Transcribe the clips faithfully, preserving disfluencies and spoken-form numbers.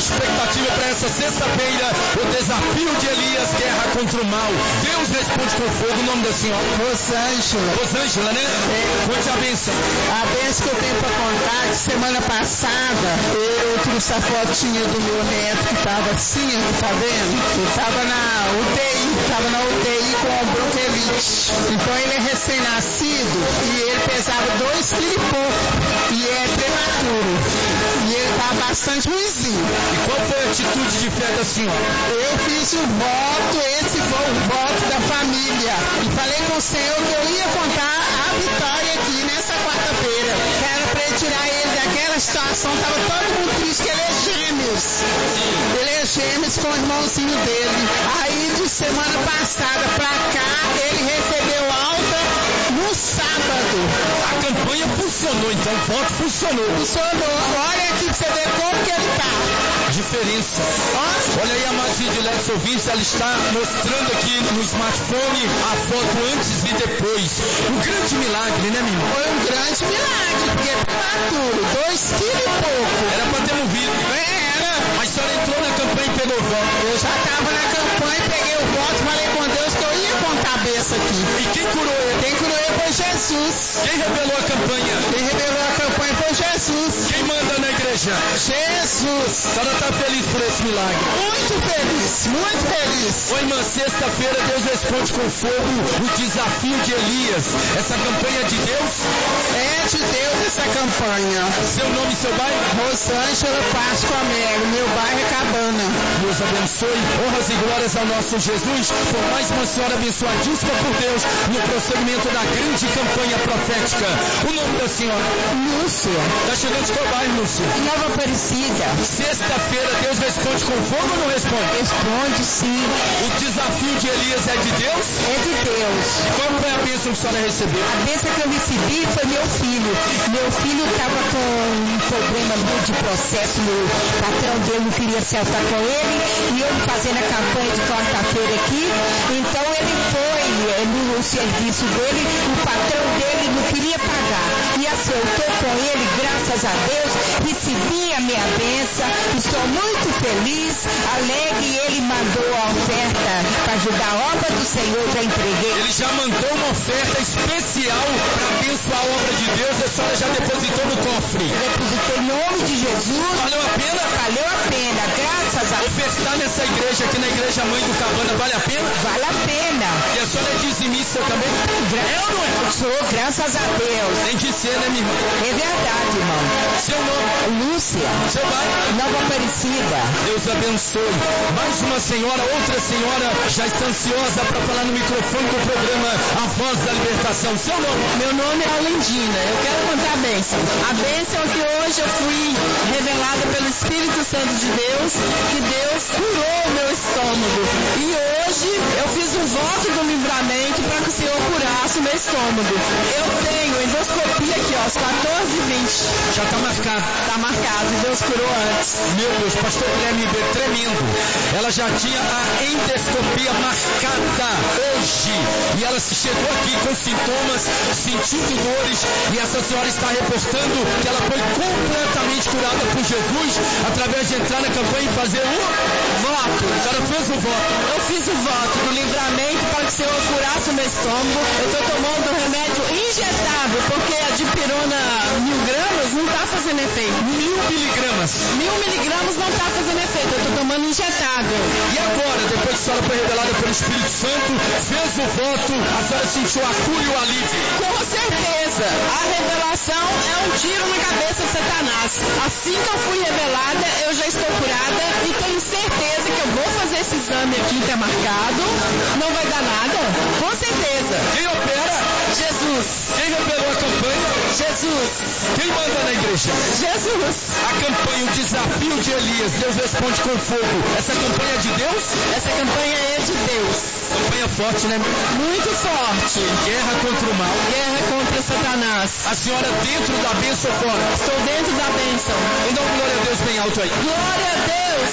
expectativa para essa sexta-feira? O desafio de Elias, guerra contra o mal. Deus responde com fogo. O nome da senhora? Rosângela. Rosângela, né? É. Conte a bênção. A bênção que eu tenho para contar, que semana passada eu trouxe a fotinha do meu neto que estava assim, tá vendo? Ele estava na U T I, estava na U T I com bronquiolite. Então ele é recém-nascido e ele pesava dois quilos e pouco. E é prematuro. E ele está bastante ruimzinho. E qual foi a atitude de fé da senhora? Eu fiz o voto, esse foi o voto da família. E falei com o Senhor que eu ia contar a vitória aqui nessa quarta-feira. Que era para ele tirar ele daquela situação, estava todo mundo triste, que ele é gêmeos. Ele é gêmeos com o irmãozinho dele. Aí de semana passada pra cá, ele recebeu alta no sábado. A campanha funcionou, então o voto funcionou. Funcionou. Olha aqui pra você ver como que ele tá. Diferença. Olha aí a Magia de Lex ouvintes, ela está mostrando aqui no smartphone a foto antes e depois. Um grande milagre, né, minha irmã? Foi um grande milagre, porque é prematuro, dois quilos e pouco. Era para ter morrido. Era. Mas a senhora entrou na campanha e pegou o voto. Eu já estava na campanha, peguei o voto, falei com Deus que eu ia contar a beça aqui. E quem curou ele? Quem curou ele foi Jesus. Quem revelou a campanha? Quem revelou a campanha foi Jesus. Quem manda na igreja? Jesus. A senhora está feliz por esse milagre? Muito feliz, muito feliz. Oi, irmã, sexta-feira Deus responde com fogo o desafio de Elias. Essa campanha é de Deus? É de Deus essa campanha. Seu nome e seu bairro? Rosângela Páscoa Melo, meu bairro é Cabana. Deus abençoe, honras e glórias ao nosso Jesus, por mais uma senhora abençoadíssima por Deus, no prosseguimento da grande campanha profética. O nome da senhora? Lúcia. Está chegando de qual bairro, Lúcia? Nova Aparecida. Sexta-feira Deus responde com fogo ou não responde? Responde sim. O desafio de Elias é de Deus? É de Deus. E qual foi a bênção que a senhora recebeu? A bênção que eu recebi foi meu filho. Meu filho estava com um problema de processo, o patrão dele não queria acertar com ele, e eu fazendo a campanha de quarta-feira aqui, então ele foi no serviço dele, o patrão dele não queria pagar, e acertou com ele, graças a Deus, recebi a minha bênção, estou muito feliz, alegre, e ele mandou a oferta para ajudar a obra do Senhor, já entreguei. Ele já mandou uma oferta especial para abençoar a obra de Deus, a senhora já depositou no cofre. Depositei em nome de Jesus. Valeu a pena? Valeu a pena, graças a Deus. Ofertar nessa igreja, aqui na igreja Mãe do Cabana, vale a pena? Vale a pena. E a senhora é dizimista também? Gra É ou não é? Sou, graças a Deus. Tem que ser, né, minha irmã? É verdade, irmão. Seu nome? Lúcia. Seu bairro? Nova Aparecida. Deus abençoe. Mais uma senhora, outra senhora já está ansiosa para falar no microfone do programa A Voz da Libertação. Seu nome? Meu nome é Alendina. Eu quero contar a bênção. A bênção é que hoje eu fui revelada pelo Espírito Santo de Deus, que Deus curou o meu estômago. E hoje eu fiz um voto do livramento para que o Senhor curasse o meu estômago. Eu tenho endoscopia aqui, ó, às quatorze e vinte. Já está marcado. Está marcado, Deus curou antes. Meu Deus, pastor Guilherme Ribeiro, tremendo. Ela já tinha a endoscopia marcada hoje. E ela chegou aqui com sintomas, sentindo dores. E essa senhora está reportando que ela foi completamente curada por Jesus através de entrar na campanha e fazer o voto. A senhora fez o voto. Eu fiz o voto do livramento para que o Senhor curasse o meu estômago. Eu estou tomando remédio injetável, porque a dipirona mil gramas não está fazendo efeito. Mil miligramas. Mil miligramas não está fazendo efeito. Eu estou tomando injetável. E agora, depois que a senhora foi revelada pelo Espírito Santo, fez o voto, a senhora sentiu a cura e o alívio? Com certeza. A revelação é um tiro na cabeça de Satanás. Assim que eu fui revelada, eu já estou curada e tenho certeza que eu vou fazer esse exame aqui que é marcado. Não vai dar nada? Com certeza. Quem opera? Jesus. Quem revelou a campanha? Jesus. Quem manda na igreja? Jesus. A campanha, o desafio de Elias, Deus responde com fogo. Essa campanha é de Deus? Essa campanha é de Deus. Campanha forte, né? Muito forte. Guerra contra o mal. Guerra contra Satanás. A senhora dentro da bênção ou fora? Estou dentro da bênção. Então glória a Deus bem alto aí. Glória a Deus.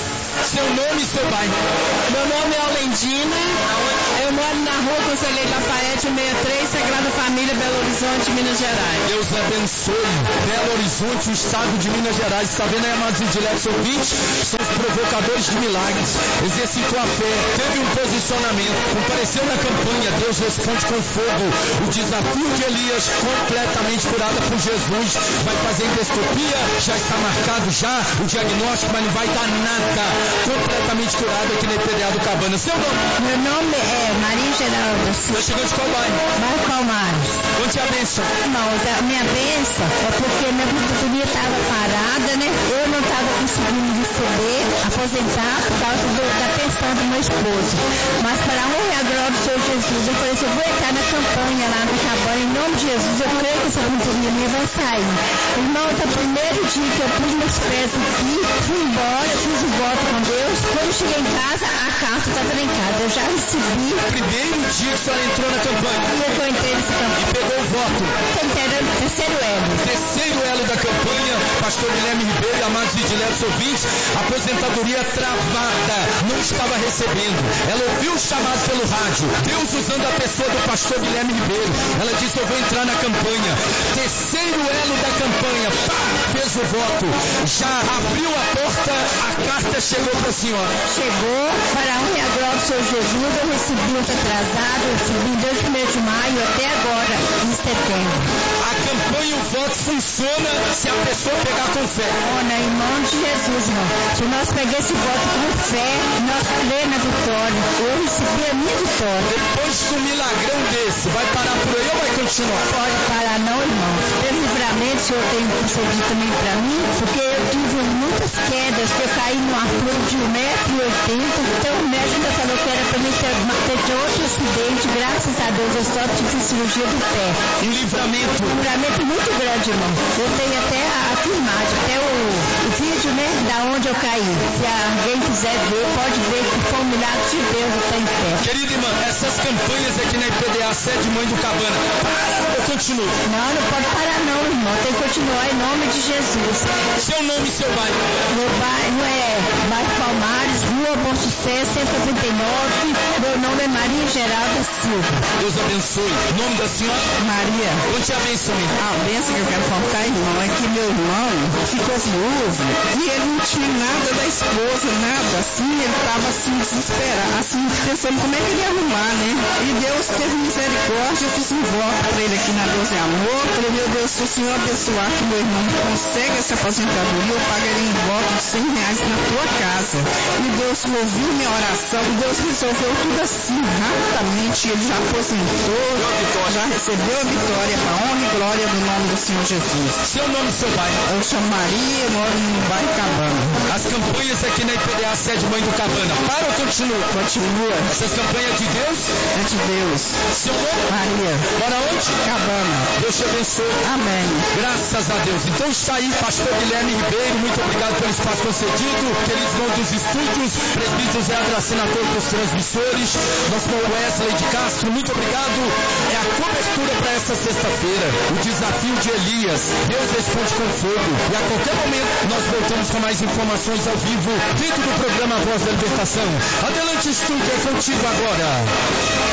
Seu nome e seu bairro. Meu nome é Olendina. Eu moro na rua Conselheiro Lafayette, cento e sessenta e três, Sagrada Família, Belo Horizonte, Minas Gerais. Deus abençoe Belo Horizonte, o estado de Minas Gerais. Está vendo aí, amados e diletos ouvintes? São os provocadores de milagres. Exercitou a fé, teve um posicionamento, compareceu na campanha. Deus responde com fogo. O desafio de Elias, completamente curada por Jesus. Vai fazer endoscopia, já está marcado já o diagnóstico, mas não vai dar nada. Completamente curado aqui na I P D A do Cabana. Seu nome? Meu nome é Maria Geralda. Você chegou de qual bairro? Bairro Palmares. Conte a bênção. Irmãos, a minha bênção é porque minha aposentadoria estava parada, né? Eu não estava conseguindo receber, aposentar por causa do, da pensão do meu esposo. Mas para a honra e a glória do Senhor Jesus, eu falei assim, eu vou entrar na campanha lá na cabana, em nome de Jesus, eu creio que essa aposentadoria minha vai sair. Irmão, até o primeiro dia que eu pus meus pés aqui, fui embora, fiz o voto com Deus. Quando eu cheguei em casa, a carta estava em casa. Eu já recebi. Primeiro dia que a senhora entrou na campanha. E eu entrei nessa campanha. E pegou o voto. Estou inteirando o terceiro elo. Terceiro elo da campanha, pastor Guilherme Ribeiro, amados e diletos ouvintes, aposentadoria travada, não estava recebendo. Ela ouviu o chamado pelo rádio, Deus usando a pessoa do pastor Guilherme Ribeiro. Ela disse, eu vou entrar na campanha. Terceiro elo da campanha, pá, fez o voto. Já abriu a porta, a carta chegou para a senhora. Chegou, para a honra e a glória do Senhor Jesus, eu recebi outro atrasado, eu recebi desde o primeiro de maio até agora, em setembro. A campanha, o voto funciona se a pessoa pegar com fé. Olha, em nome de Jesus, irmão. Se nós pegarmos esse voto com fé, nós cremos na vitória. Eu recebi a minha vitória. Depois de um milagrão desse, vai parar por aí ou vai continuar? Pode parar não, irmão. Pelo livramento, o Senhor tem concedido também para mim, porque eu tive muitas quedas, que eu caí numa altura de um metro e oitenta, então o médico ainda falou que era para mim ter, ter outro acidente, graças a Deus, eu só tive cirurgia do pé. Um livramento. Um livramento muito grande, irmão. Eu tenho até a, a filmagem, até o, o vídeo, né, da onde eu caí. Se alguém quiser ver, pode ver que foi um milagre de Deus eu estou em pé. Querida irmã, essas campanhas aqui na I P D A, sede Mãe do Cabana, para ou continua? Não, não pode parar não, irmão. Tem que continuar em nome de Jesus. Seu nome e seu bairro? Meu bairro é Bairro Palmares, Rua Bom Sucesso, cento e trinta e nove. Meu nome é Maria Geralda Silva. Deus abençoe. O nome da senhora? Maria. Conte a bênção, minha. A bênção que eu quero contar, irmão, é que meu irmão ficou viúvo e ele não tinha nada da esposa, nada. Assim, ele estava assim, desesperado, assim, pensando como é que ele ia arrumar, né? E Deus teve misericórdia, eu fiz um voto para ele aqui na Deus é Amor. Falei, meu Deus, se o Senhor abençoar que meu irmão consegue essa aposentadoria, eu pagaria um voto de cem reais na tua casa. E Deus ouviu minha oração, e Deus resolveu tudo assim, rapidamente. Ele já aposentou, já recebeu a vitória, para a honra e glória do nome do Senhor Jesus. Seu nome e seu bairro? Eu chamo Maria, eu moro no bairro Cabana. As campanhas aqui na I P D A, sede Mãe do Cabana, para ou continua? Continua. Essas campanhas de Deus? É de Deus. Seu nome? Maria. Mora onde? Cabana. Deus te abençoe. Amém. Graças a Deus. Então está aí, pastor Guilherme Ribeiro, muito obrigado pelo espaço concedido. Queridos irmãos dos estúdios, presbítero Zé Adracinator dos transmissores, nosso irmão Wesley de Castro, muito obrigado. É a cobertura para esta sexta-feira, o desafio de Elias. Deus responde com fogo. E a qualquer momento nós voltamos com mais informações ao vivo dentro do programa Voz da Libertação. Adelante, estúdio, é contigo agora.